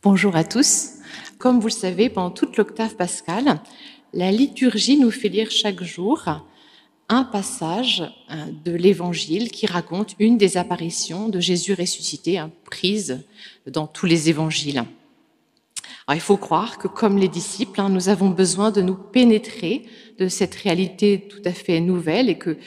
Bonjour à tous. Comme vous le savez, pendant toute l'octave pascale, la liturgie nous fait lire chaque jour un passage de l'Évangile qui raconte une des apparitions de Jésus ressuscité, prise dans tous les évangiles. Alors, il faut croire que, comme les disciples, nous avons besoin de nous pénétrer de cette réalité tout à fait nouvelle et que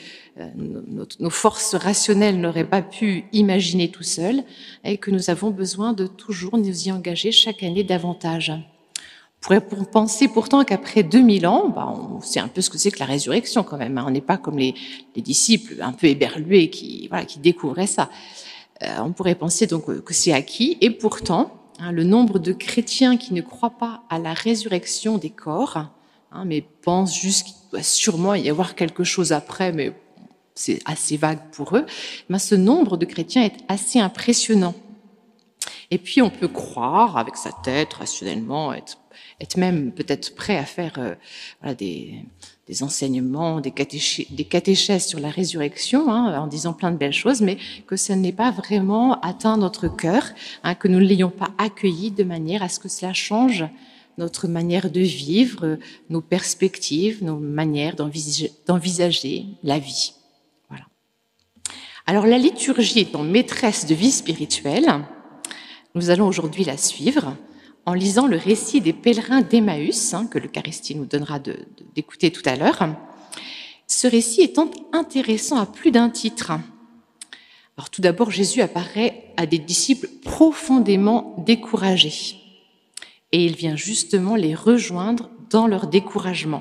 nos forces rationnelles n'auraient pas pu imaginer tout seuls, et que nous avons besoin de toujours nous y engager chaque année davantage. On pourrait penser pourtant qu'après 2000 ans, on sait un peu ce que c'est que la résurrection quand même. On n'est pas comme les disciples un peu éberlués qui découvraient ça. On pourrait penser donc que c'est acquis, et pourtant, le nombre de chrétiens qui ne croient pas à la résurrection des corps, mais pensent juste qu'il doit sûrement y avoir quelque chose après, mais c'est assez vague pour eux, ce nombre de chrétiens est assez impressionnant. Et puis on peut croire avec sa tête, rationnellement, être même peut-être prêt à faire des enseignements, des catéchèses sur la résurrection, en disant plein de belles choses, mais que ça n'ait pas vraiment atteint notre cœur, que nous ne l'ayons pas accueilli de manière à ce que cela change notre manière de vivre, nos perspectives, nos manières d'envisager la vie. Voilà. Alors la liturgie étant maîtresse de vie spirituelle, nous allons aujourd'hui la suivre en lisant le récit des pèlerins d'Emmaüs, que l'Eucharistie nous donnera d'écouter tout à l'heure. Ce récit étant intéressant à plus d'un titre. Alors tout d'abord, Jésus apparaît à des disciples profondément découragés. Et il vient justement les rejoindre dans leur découragement.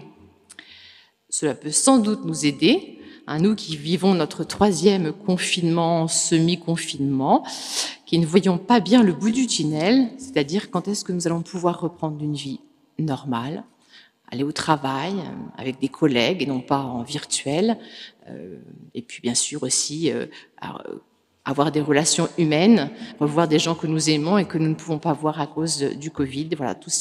Cela peut sans doute nous aider, nous qui vivons notre 3e confinement, semi-confinement, qui ne voyons pas bien le bout du tunnel, c'est-à-dire quand est-ce que nous allons pouvoir reprendre une vie normale, aller au travail avec des collègues et non pas en virtuel, et puis bien sûr aussi avoir des relations humaines, revoir des gens que nous aimons et que nous ne pouvons pas voir à cause du Covid. Voilà, tous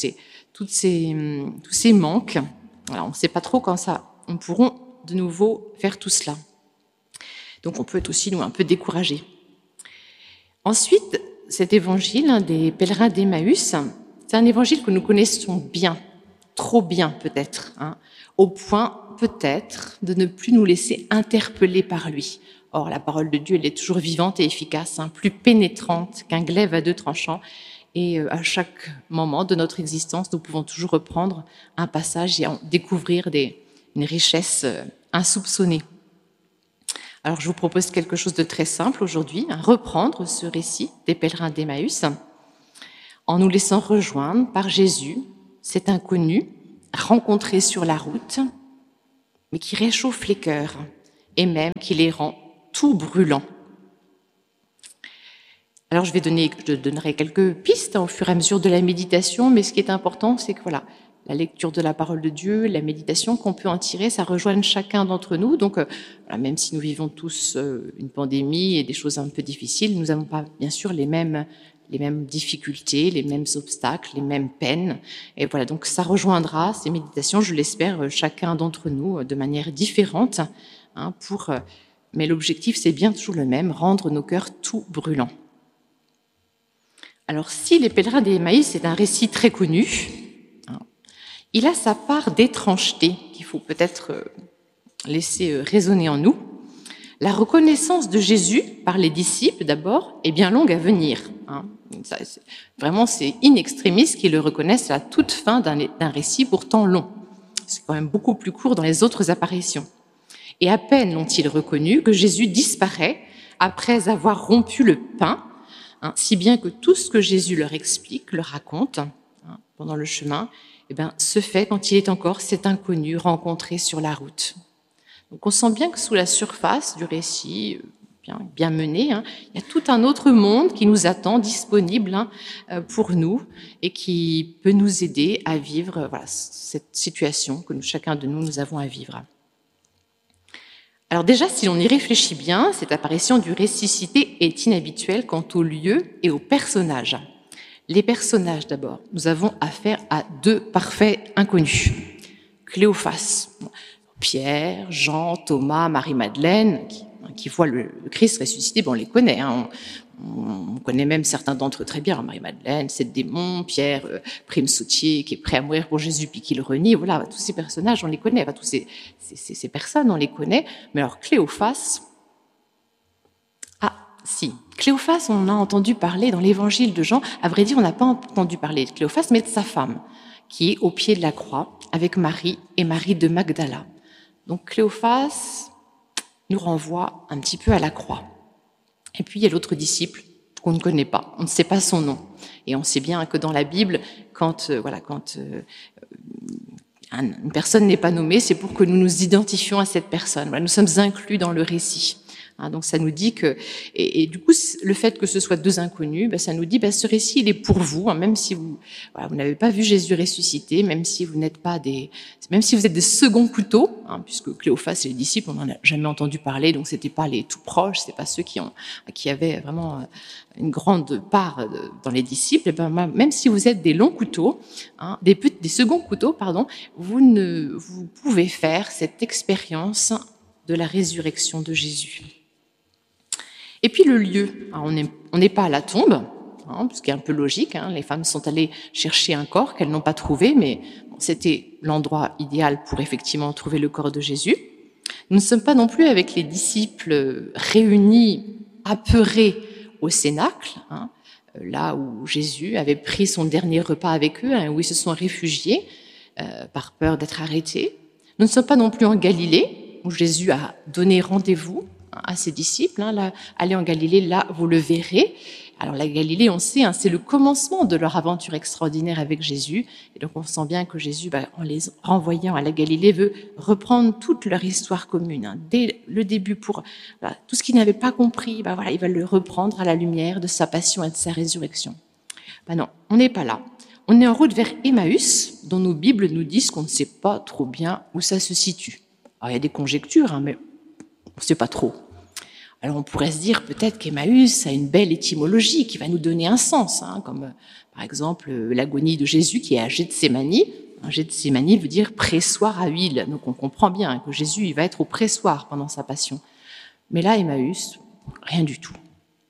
ces manques. Voilà, on ne sait pas trop quand on pourront de nouveau faire tout cela. Donc on peut être aussi, nous, un peu découragés. Ensuite, cet évangile des pèlerins d'Emmaüs, c'est un évangile que nous connaissons bien, trop bien peut-être, au point peut-être de ne plus nous laisser interpeller par lui. Or, la parole de Dieu, elle est toujours vivante et efficace, plus pénétrante qu'un glaive à 2 tranchants. Et à chaque moment de notre existence, nous pouvons toujours reprendre un passage et en découvrir une richesse insoupçonnée. Alors, je vous propose quelque chose de très simple aujourd'hui, reprendre ce récit des pèlerins d'Emmaüs en nous laissant rejoindre par Jésus, cet inconnu, rencontré sur la route, mais qui réchauffe les cœurs et même qui les rend tout brûlants. Alors, je donnerai quelques pistes au fur et à mesure de la méditation, mais ce qui est important, c'est que la lecture de la parole de Dieu, la méditation qu'on peut en tirer, ça rejoigne chacun d'entre nous. Donc, même si nous vivons tous une pandémie et des choses un peu difficiles, nous n'avons pas, bien sûr, les mêmes difficultés, les mêmes obstacles, les mêmes peines. Et voilà, donc ça rejoindra ces méditations, je l'espère, chacun d'entre nous de manière différente. Mais l'objectif, c'est bien toujours le même, rendre nos cœurs tout brûlants. Alors, si les pèlerins d'Emmaüs, c'est un récit très connu, il a sa part d'étrangeté qu'il faut peut-être laisser résonner en nous. La reconnaissance de Jésus par les disciples, d'abord, est bien longue à venir. Vraiment, c'est in extremis qu'ils le reconnaissent à la toute fin d'un récit pourtant long. C'est quand même beaucoup plus court dans les autres apparitions. Et à peine l'ont-ils reconnu que Jésus disparaît après avoir rompu le pain, si bien que tout ce que Jésus leur explique, leur raconte pendant le chemin, se fait quand il est encore cet inconnu rencontré sur la route. Donc on sent bien que sous la surface du récit, bien mené, il y a tout un autre monde qui nous attend, disponible pour nous et qui peut nous aider à vivre cette situation que chacun de nous avons à vivre. Alors déjà, si l'on y réfléchit bien, cette apparition du ressuscité est inhabituelle quant au lieu et aux personnages. Les personnages d'abord, nous avons affaire à 2 parfaits inconnus. Cléophas, Pierre, Jean, Thomas, Marie-Madeleine, qui voient le Christ ressuscité, on les connaît, On connaît même certains d'entre eux très bien, Marie-Madeleine, Sept démons, Pierre, Prime Sautier, qui est prêt à mourir pour Jésus puis qui le renie. Voilà, tous ces personnages, on les connaît. Tous ces personnes, on les connaît. Mais alors Cléophas, si, Cléophas, on a entendu parler dans l'évangile de Jean. À vrai dire, on n'a pas entendu parler de Cléophas, mais de sa femme, qui est au pied de la croix avec Marie et Marie de Magdala. Donc Cléophas nous renvoie un petit peu à la croix. Et puis il y a l'autre disciple qu'on ne connaît pas, on ne sait pas son nom. Et on sait bien que dans la Bible, quand une personne n'est pas nommée, c'est pour que nous nous identifions à cette personne. Voilà, nous sommes inclus dans le récit. Donc ça nous dit que, et du coup, le fait que ce soit deux inconnus, ça nous dit, ce récit, il est pour vous, même si vous n'avez pas vu Jésus ressuscité, même si vous n'êtes pas même si vous êtes des seconds couteaux, puisque Cléophas et les disciples, on n'en a jamais entendu parler, donc c'était pas les tout proches, c'est pas ceux qui avaient vraiment une grande part dans les disciples. Et même si vous êtes des longs couteaux, des seconds couteaux, vous pouvez faire cette expérience de la résurrection de Jésus. Et puis le lieu, on n'est pas à la tombe, ce qui est un peu logique. Les femmes sont allées chercher un corps qu'elles n'ont pas trouvé, mais c'était l'endroit idéal pour effectivement trouver le corps de Jésus. Nous ne sommes pas non plus avec les disciples réunis, apeurés au cénacle, là où Jésus avait pris son dernier repas avec eux, où ils se sont réfugiés par peur d'être arrêtés. Nous ne sommes pas non plus en Galilée, où Jésus a donné rendez-vous à ses disciples. Là, allez en Galilée, là, vous le verrez. Alors la Galilée, on sait, c'est le commencement de leur aventure extraordinaire avec Jésus. Et donc on sent bien que Jésus, en les renvoyant à la Galilée, veut reprendre toute leur histoire commune. Dès le début, pour tout ce qu'ils n'avaient pas compris, il va le reprendre à la lumière de sa passion et de sa résurrection. Non, on n'est pas là. On est en route vers Emmaüs, dont nos Bibles nous disent qu'on ne sait pas trop bien où ça se situe. Alors il y a des conjectures, mais on ne sait pas trop. Alors on pourrait se dire peut-être qu'Emmaüs a une belle étymologie qui va nous donner un sens, comme par exemple l'agonie de Jésus qui est à Gethsémani. Gethsémani veut dire pressoir à huile, donc on comprend bien que Jésus il va être au pressoir pendant sa passion. Mais là, Emmaüs, rien du tout.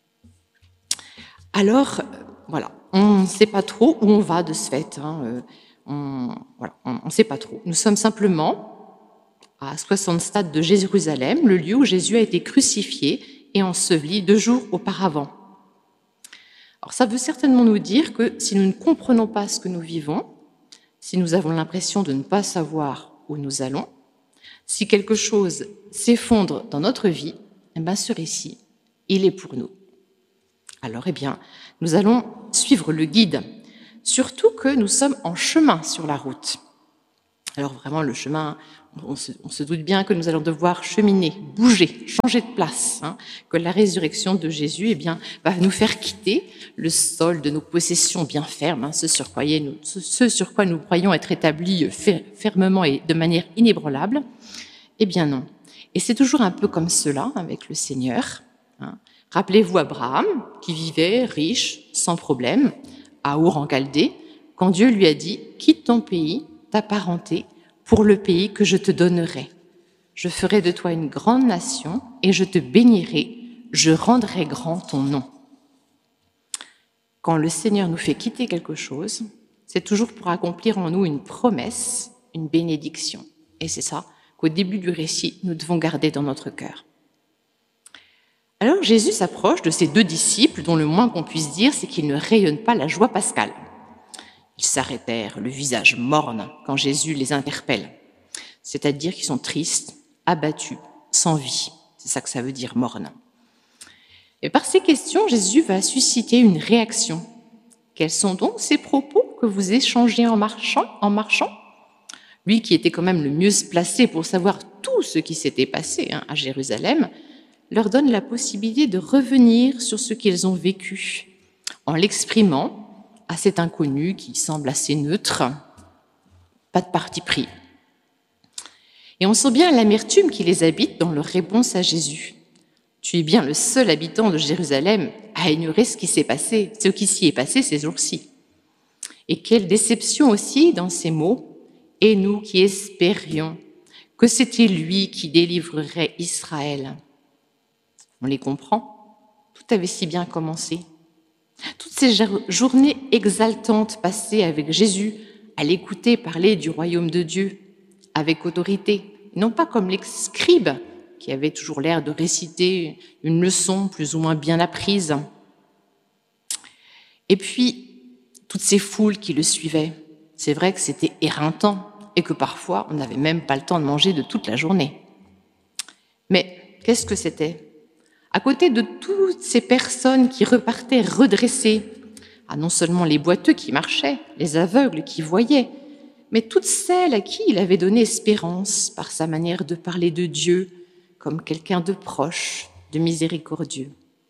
Alors, on ne sait pas trop où on va de ce fait. On ne sait pas trop. Nous sommes simplement à 60 stades de Jérusalem, le lieu où Jésus a été crucifié et enseveli 2 jours auparavant. Alors ça veut certainement nous dire que si nous ne comprenons pas ce que nous vivons, si nous avons l'impression de ne pas savoir où nous allons, si quelque chose s'effondre dans notre vie, ce récit, il est pour nous. Alors, nous allons suivre le guide, surtout que nous sommes en chemin sur la route. Alors vraiment, le chemin, on se doute bien que nous allons devoir cheminer, bouger, changer de place, que la résurrection de Jésus va nous faire quitter le sol de nos possessions bien fermes, ce sur quoi nous croyons être établis fermement et de manière inébranlable. Non. Et c'est toujours un peu comme cela avec le Seigneur. Rappelez-vous Abraham, qui vivait riche, sans problème, à Our en Chaldée, quand Dieu lui a dit « Quitte ton pays, ta parenté, pour le pays que je te donnerai. Je ferai de toi une grande nation et je te bénirai, je rendrai grand ton nom. » Quand le Seigneur nous fait quitter quelque chose, c'est toujours pour accomplir en nous une promesse, une bénédiction. Et c'est ça qu'au début du récit, nous devons garder dans notre cœur. Alors Jésus s'approche de ses 2 disciples, dont le moins qu'on puisse dire, c'est qu'ils ne rayonnent pas la joie pascale. Ils s'arrêtèrent, le visage morne, quand Jésus les interpelle. C'est-à-dire qu'ils sont tristes, abattus, sans vie. C'est ça que ça veut dire, morne. Et par ces questions, Jésus va susciter une réaction. Quels sont donc ces propos que vous échangez en marchant ? Lui qui était quand même le mieux placé pour savoir tout ce qui s'était passé à Jérusalem, leur donne la possibilité de revenir sur ce qu'ils ont vécu, en l'exprimant à cet inconnu qui semble assez neutre, pas de parti pris. Et on sent bien l'amertume qui les habite dans leur réponse à Jésus. Tu es bien le seul habitant de Jérusalem à ignorer ce qui s'y est passé ces jours-ci. Et quelle déception aussi dans ces mots, et nous qui espérions que c'était lui qui délivrerait Israël. On les comprend, tout avait si bien commencé. Toutes ces journées exaltantes passées avec Jésus, à l'écouter parler du royaume de Dieu, avec autorité, non pas comme les scribes, qui avaient toujours l'air de réciter une leçon plus ou moins bien apprise. Et puis, toutes ces foules qui le suivaient, c'est vrai que c'était éreintant et que parfois, on n'avait même pas le temps de manger de toute la journée. Mais qu'est-ce que c'était ? À côté de toutes ces personnes qui repartaient redressées, non seulement les boiteux qui marchaient, les aveugles qui voyaient, mais toutes celles à qui il avait donné espérance par sa manière de parler de Dieu comme quelqu'un de proche, de miséricordieux.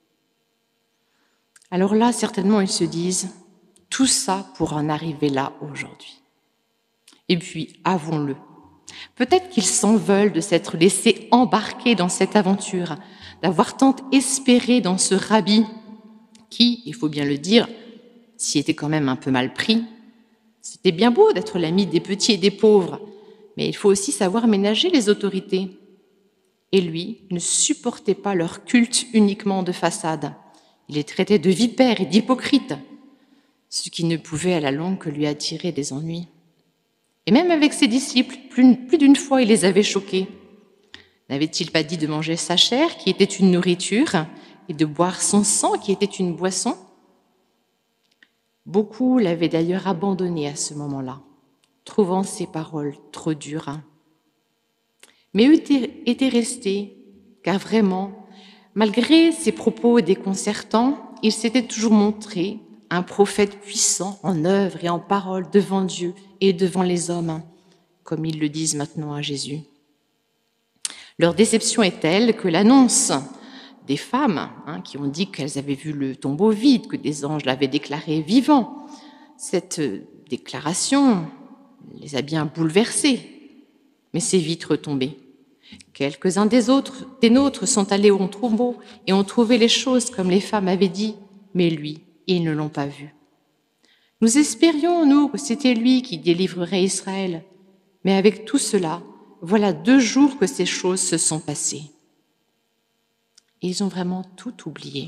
Alors là, certainement, ils se disent, tout ça pour en arriver là aujourd'hui. Et puis, avouons-le, peut-être qu'ils s'en veulent de s'être laissés embarquer dans cette aventure, d'avoir tant espéré dans ce rabbi qui, il faut bien le dire, s'y était quand même un peu mal pris. C'était bien beau d'être l'ami des petits et des pauvres, mais il faut aussi savoir ménager les autorités. Et lui ne supportait pas leur culte uniquement de façade. Il les traitait de vipères et d'hypocrites, ce qui ne pouvait à la longue que lui attirer des ennuis. Et même avec ses disciples, plus d'une fois, il les avait choqués. N'avait-il pas dit de manger sa chair, qui était une nourriture, et de boire son sang, qui était une boisson ? Beaucoup l'avaient d'ailleurs abandonné à ce moment-là, trouvant ses paroles trop dures. Mais eux étaient restés, car vraiment, malgré ses propos déconcertants, il s'était toujours montré un prophète puissant en œuvre et en parole devant Dieu et devant les hommes, comme ils le disent maintenant à Jésus. Leur déception est telle que l'annonce des femmes qui ont dit qu'elles avaient vu le tombeau vide, que des anges l'avaient déclaré vivant, cette déclaration les a bien bouleversées, mais c'est vite retombé. Quelques-uns des nôtres sont allés au tombeau et ont trouvé les choses comme les femmes avaient dit, mais lui, ils ne l'ont pas vu. Nous espérions, nous, que c'était lui qui délivrerait Israël, mais avec tout cela, voilà 2 jours que ces choses se sont passées. Et ils ont vraiment tout oublié.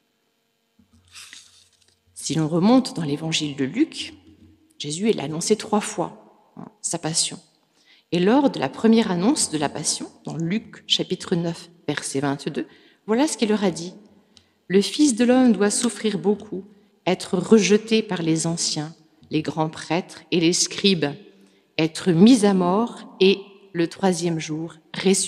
Si l'on remonte dans l'évangile de Luc, Jésus l'a annoncé 3 fois, sa passion. Et lors de la première annonce de la passion, dans Luc chapitre 9, verset 22, voilà ce qu'il leur a dit. « Le Fils de l'homme doit souffrir beaucoup, être rejeté par les anciens, les grands prêtres et les scribes, être mis à mort et, le 3e jour, ressuscité. »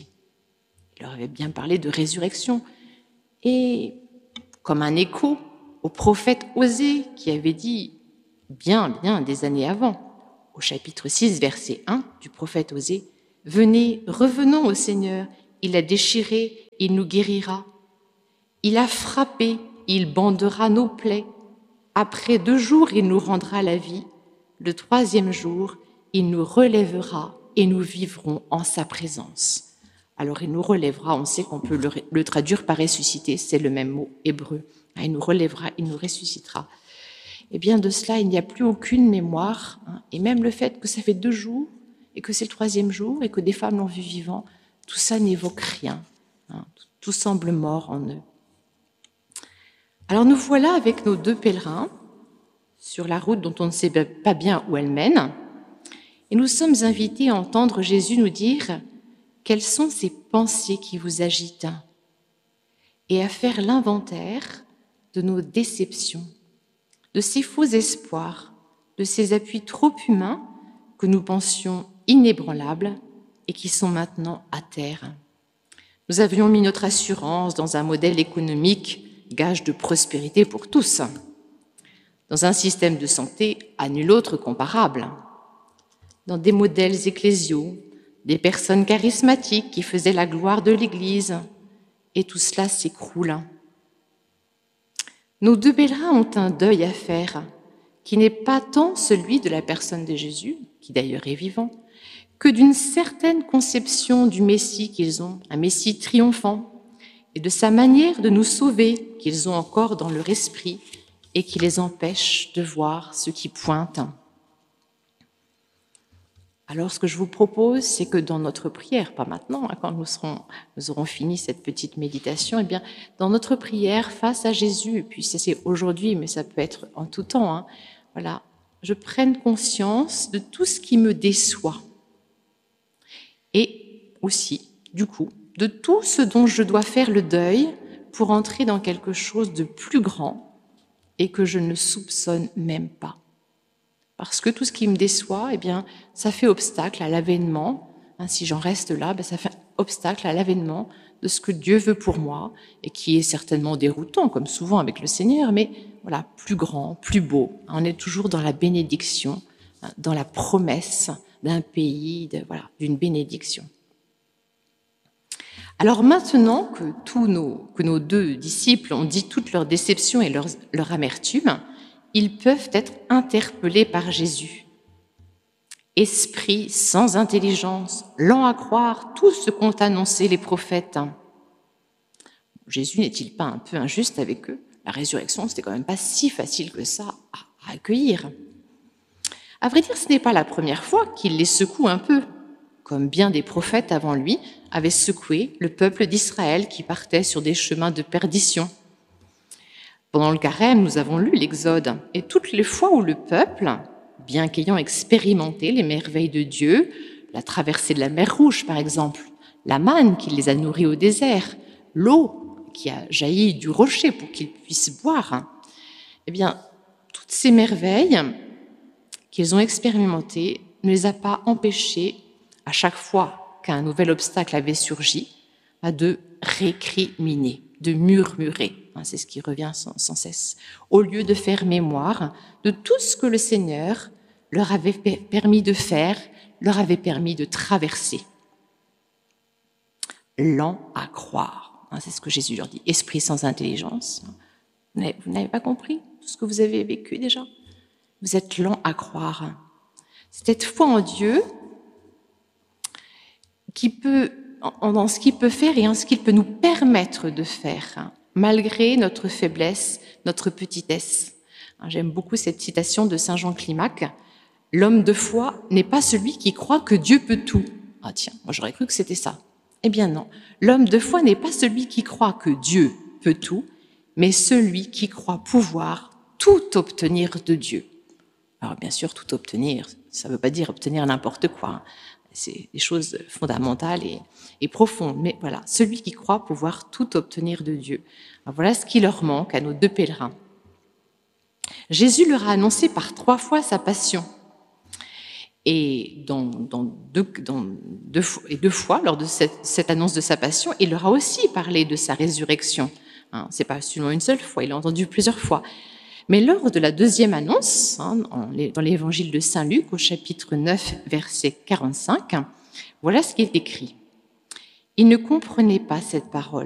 Il leur avait bien parlé de résurrection. Et comme un écho au prophète Osée qui avait dit bien des années avant, au chapitre 6, verset 1 du prophète Osée, « Venez, revenons au Seigneur, il a déchiré, il nous guérira. Il a frappé, il bandera nos plaies. Après 2 jours, il nous rendra la vie. Le 3e jour, il nous relèvera et nous vivrons en sa présence. » Alors, il nous relèvera, on sait qu'on peut le traduire par ressusciter, c'est le même mot hébreu. Il nous relèvera, il nous ressuscitera. Eh bien, de cela, il n'y a plus aucune mémoire. Et même le fait que ça fait 2 jours et que c'est le 3e jour et que des femmes l'ont vu vivant, tout ça n'évoque rien. Tout semble mort en eux. Alors nous voilà avec nos 2 pèlerins sur la route dont on ne sait pas bien où elle mène. Et nous sommes invités à entendre Jésus nous dire quelles sont ces pensées qui vous agitent et à faire l'inventaire de nos déceptions, de ces faux espoirs, de ces appuis trop humains que nous pensions inébranlables et qui sont maintenant à terre. Nous avions mis notre assurance dans un modèle économique, gage de prospérité pour tous, dans un système de santé à nul autre comparable, dans des modèles ecclésiaux, des personnes charismatiques qui faisaient la gloire de l'Église, et tout cela s'écroule. Nos 2 pèlerins ont un deuil à faire, qui n'est pas tant celui de la personne de Jésus, qui d'ailleurs est vivant, que d'une certaine conception du Messie qu'ils ont, un Messie triomphant, et de sa manière de nous sauver qu'ils ont encore dans leur esprit et qui les empêche de voir ce qui pointe. Alors, ce que je vous propose, c'est que dans notre prière, pas maintenant, quand nous aurons fini cette petite méditation, eh bien, dans notre prière face à Jésus, et puis c'est aujourd'hui, mais ça peut être en tout temps, voilà, je prenne conscience de tout ce qui me déçoit. Et aussi, du coup, de tout ce dont je dois faire le deuil pour entrer dans quelque chose de plus grand et que je ne soupçonne même pas. Parce que tout ce qui me déçoit, eh bien, ça fait obstacle à l'avènement. Si j'en reste là, ça fait obstacle à l'avènement de ce que Dieu veut pour moi et qui est certainement déroutant, comme souvent avec le Seigneur, mais voilà, plus grand, plus beau. On est toujours dans la bénédiction, dans la promesse d'un pays, d'une bénédiction. Alors maintenant que nos deux disciples ont dit toute leur déception et leur amertume, ils peuvent être interpellés par Jésus. Esprit sans intelligence, lent à croire tout ce qu'ont annoncé les prophètes. Jésus n'est-il pas un peu injuste avec eux? La résurrection, c'était quand même pas si facile que ça à accueillir. À vrai dire, ce n'est pas la première fois qu'il les secoue un peu, comme bien des prophètes avant lui avaient secoué le peuple d'Israël qui partait sur des chemins de perdition. Pendant le carême, nous avons lu l'Exode, et toutes les fois où le peuple, bien qu'ayant expérimenté les merveilles de Dieu, la traversée de la mer Rouge par exemple, la manne qui les a nourris au désert, l'eau qui a jailli du rocher pour qu'ils puissent boire, eh bien, toutes ces merveilles qu'ils ont expérimentées ne les a pas empêchés, à chaque fois qu'un nouvel obstacle avait surgi, de récriminer, de murmurer. C'est ce qui revient sans cesse. Au lieu de faire mémoire de tout ce que le Seigneur leur avait permis de faire, leur avait permis de traverser. Lent à croire. C'est ce que Jésus leur dit. Esprit sans intelligence. Vous n'avez pas compris tout ce que vous avez vécu déjà? Vous êtes lent à croire. C'est cette foi en Dieu qui peut, dans ce qu'il peut faire et en ce qu'il peut nous permettre de faire, malgré notre faiblesse, notre petitesse. J'aime beaucoup cette citation de Saint Jean Climac. L'homme de foi n'est pas celui qui croit que Dieu peut tout. Ah tiens, moi j'aurais cru que c'était ça. Eh bien non, l'homme de foi n'est pas celui qui croit que Dieu peut tout, mais celui qui croit pouvoir tout obtenir de Dieu. Alors bien sûr, tout obtenir, ça ne veut pas dire obtenir n'importe quoi. C'est des choses fondamentales et profondes. Mais voilà, celui qui croit pouvoir tout obtenir de Dieu. Alors voilà ce qui leur manque à nos deux pèlerins. Jésus leur a annoncé par 3 fois sa passion. Et deux fois, lors de cette annonce de sa passion, il leur a aussi parlé de sa résurrection. C'est pas seulement une seule fois, il l'a entendu plusieurs fois. Mais lors de la deuxième annonce, dans l'évangile de Saint Luc, au chapitre 9, verset 45, voilà ce qui est écrit. Ils ne comprenaient pas cette parole.